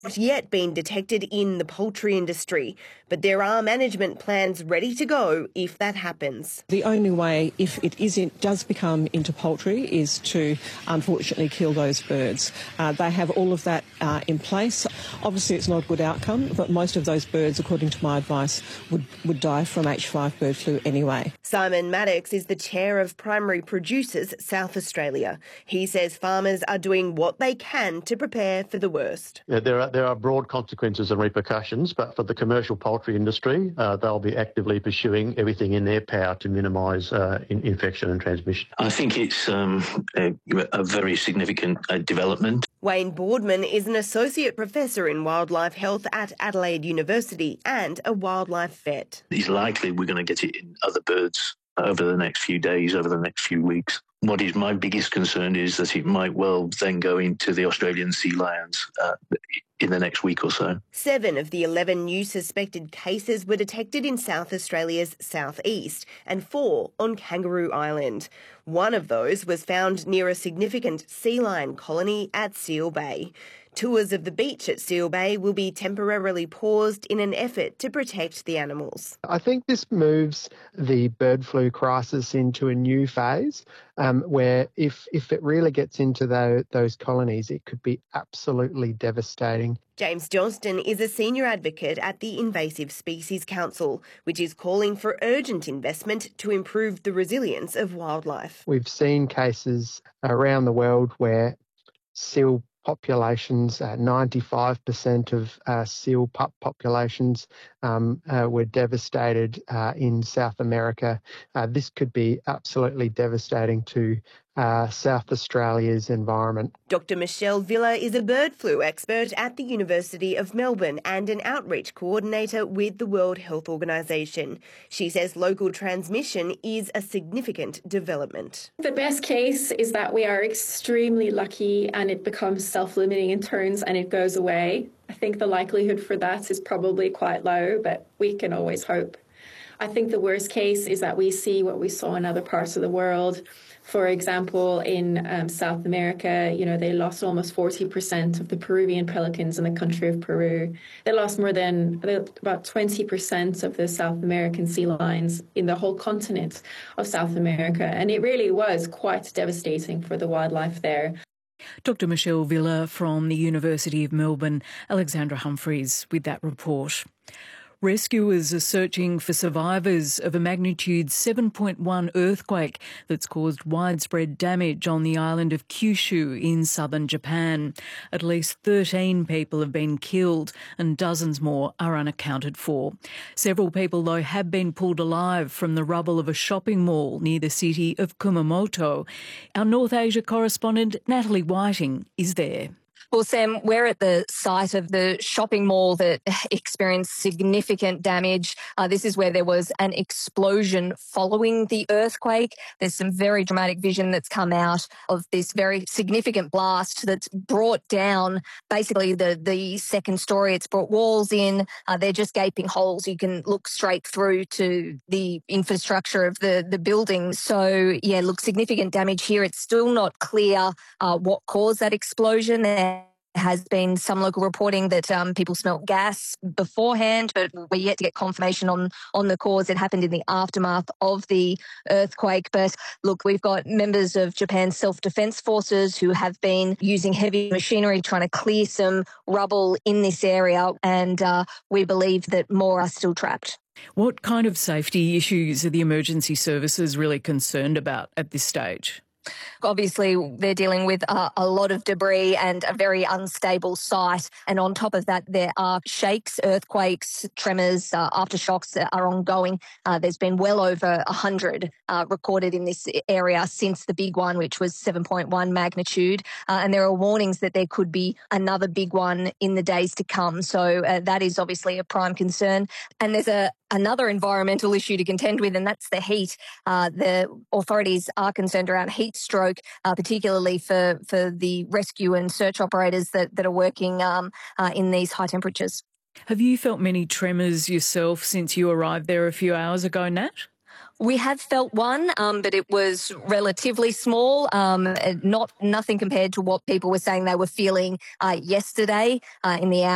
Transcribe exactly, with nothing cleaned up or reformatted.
Not yet been detected in the poultry industry, but there are management plans ready to go if that happens. The only way, if it is in, does become into poultry, is to unfortunately kill those birds. Uh, they have all of that uh, in place. Obviously, it's not a good outcome, but most of those birds, according to my advice, would, would die from H five bird flu anyway. Simon Maddox is the chair of Primary Producers South Australia. He says farmers are doing what they can to prepare for the worst. Yeah, there are there are broad consequences and repercussions, but for the commercial poultry industry, uh, they'll be actively pursuing everything in their power to minimise uh, in infection and transmission. I think it's um, a, a very significant uh, development. Wayne Boardman is an associate professor in wildlife health at Adelaide University and a wildlife vet. It's likely we're going to get it in other birds over the next few days, over the next few weeks. What is my biggest concern is that it might well then go into the Australian sea lions uh, in the next week or so. Seven of the eleven new suspected cases were detected in South Australia's southeast and four on Kangaroo Island. One of those was found near a significant sea lion colony at Seal Bay. Tours of the beach at Seal Bay will be temporarily paused in an effort to protect the animals. I think this moves the bird flu crisis into a new phase um, where if, if it really gets into the, those colonies, it could be absolutely devastating. James Johnston is a senior advocate at the Invasive Species Council, which is calling for urgent investment to improve the resilience of wildlife. We've seen cases around the world where seal populations, uh, ninety-five percent of uh, seal pup populations um, uh, were devastated uh, in South America. Uh, this could be absolutely devastating to uh, South Australia's environment. Doctor Michelle Villa is a bird flu expert at the University of Melbourne and an outreach coordinator with the World Health Organization. She says local transmission is a significant development. The best case is that we are extremely lucky and it becomes self-limiting in turns and it goes away. I think the likelihood for that is probably quite low, but we can always hope. I think the worst case is that we see what we saw in other parts of the world. For example, in um, South America, you know, they lost almost forty percent of the Peruvian pelicans in the country of Peru. They lost more than about twenty percent of the South American sea lions in the whole continent of South America. And it really was quite devastating for the wildlife there. Doctor Michelle Villa from the University of Melbourne, Alexandra Humphreys with that report. Rescuers are searching for survivors of a magnitude seven point one earthquake that's caused widespread damage on the island of Kyushu in southern Japan. At least thirteen people have been killed and dozens more are unaccounted for. Several people, though, have been pulled alive from the rubble of a shopping mall near the city of Kumamoto. Our North Asia correspondent, Natalie Whiting, is there. Well, Sam, we're at the site of the shopping mall that experienced significant damage. Uh, this is where there was an explosion following the earthquake. There's some very dramatic vision that's come out of this very significant blast that's brought down basically the, the second story. It's brought walls in. Uh, they're just gaping holes. You can look straight through to the infrastructure of the, the building. So, yeah, look, significant damage here. It's still not clear uh, what caused that explosion. There has been some local reporting that um, people smelt gas beforehand, but we're yet to get confirmation on, on the cause. It happened in the aftermath of the earthquake. But look, we've got members of Japan's self-defense forces who have been using heavy machinery trying to clear some rubble in this area, and uh, we believe that more are still trapped. What kind of safety issues are the emergency services really concerned about at this stage? Obviously, they're dealing with uh, a lot of debris and a very unstable site. And on top of that, there are shakes, earthquakes, tremors, uh, aftershocks that are ongoing. Uh, there's been well over one hundred uh, recorded in this area since the big one, which was seven point one magnitude. Uh, and there are warnings that there could be another big one in the days to come. So uh, that is obviously a prime concern. And there's a another environmental issue to contend with, and that's the heat. Uh, the authorities are concerned around heat stroke, uh, particularly for, for the rescue and search operators that, that are working um, uh, in these high temperatures. Have you felt many tremors yourself since you arrived there a few hours ago, Nat? We have felt one, um, but it was relatively small, um, not nothing compared to what people were saying they were feeling uh, yesterday uh, in the hour.